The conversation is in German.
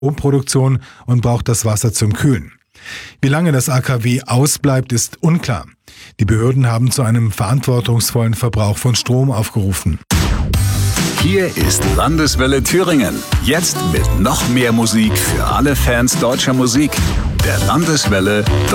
Stromproduktion und braucht das Wasser zum Kühlen. Wie lange das AKW ausbleibt, ist unklar. Die Behörden haben zu einem verantwortungsvollen Verbrauch von Strom aufgerufen. Hier ist Landeswelle Thüringen. Jetzt mit noch mehr Musik für alle Fans deutscher Musik. Der Landeswelle